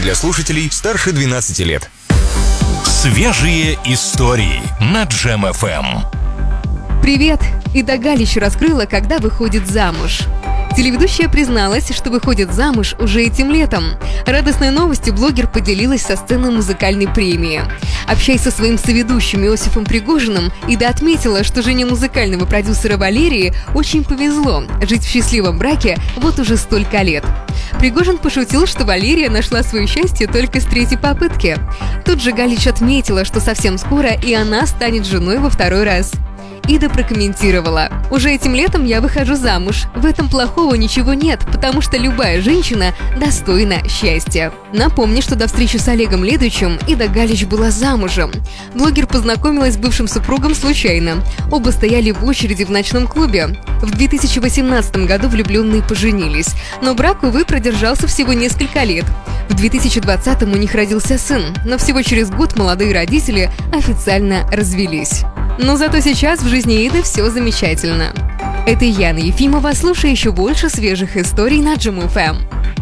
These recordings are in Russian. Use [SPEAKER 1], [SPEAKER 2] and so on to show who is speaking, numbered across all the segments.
[SPEAKER 1] для слушателей старше 12 лет.
[SPEAKER 2] Свежие истории на Джем FM.
[SPEAKER 3] Привет! Ида Галич раскрыла, когда выходит замуж. Телеведущая призналась, что выходит замуж уже этим летом. Радостной новостью блогер поделилась со сцены музыкальной премии. Общаясь со своим соведущим Иосифом Пригожиным, Ида отметила, что жене музыкального продюсера Валерии очень повезло жить в счастливом браке вот уже столько лет. Пригожин пошутил, что Валерия нашла свое счастье только с третьей попытки. Тут же Галич отметила, что совсем скоро и она станет женой во второй раз. Ида прокомментировала: «Уже этим летом я выхожу замуж. В этом плохого ничего нет, потому что любая женщина достойна счастья». Напомню, что до встречи с Олегом Ледовичем Ида Галич была замужем. Блогер познакомилась с бывшим супругом случайно. Оба стояли в очереди в ночном клубе. В 2018 году влюбленные поженились, но брак, увы, продержался всего несколько лет. В 2020 у них родился сын, но всего через год молодые родители официально развелись. Но зато сейчас в жизни Иды все замечательно. Это Яна Ефимова. Слушай еще больше свежих историй на Джем FM.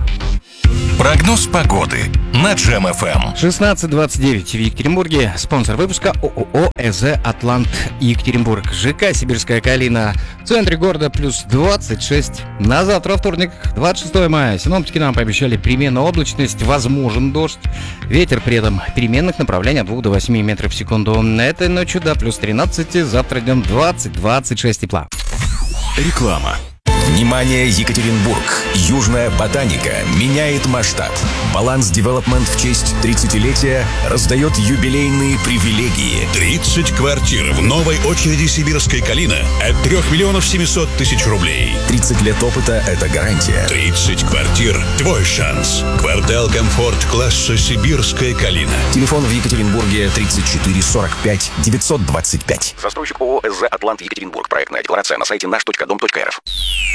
[SPEAKER 2] Прогноз погоды на Джем FM.
[SPEAKER 4] 16:29 в Екатеринбурге. Спонсор выпуска ООО «ЭЗ Атлант Екатеринбург». ЖК «Сибирская калина». В центре города плюс 26. На завтра, вторник, 26 мая. Синоптики нам пообещали переменную облачность, возможен дождь. Ветер при этом переменных направлений от 2 до 8 метров в секунду. Этой ночью до плюс 13. Завтра днем 20-26 тепла.
[SPEAKER 1] Реклама. Внимание, Екатеринбург! Южная ботаника меняет масштаб. Баланс Девелопмент в честь 30-летия раздает юбилейные привилегии.
[SPEAKER 5] 30 квартир в новой очереди «Сибирская калина» от 3 миллионов 700 тысяч рублей.
[SPEAKER 1] 30 лет опыта – это гарантия.
[SPEAKER 5] 30 квартир – твой шанс. Квартал комфорт класса «Сибирская калина».
[SPEAKER 1] Телефон в Екатеринбурге 34 45 925.
[SPEAKER 6] Застройщик ООО «ЭЗ Атлант Екатеринбург». Проектная декларация на сайте наш.дом.рф.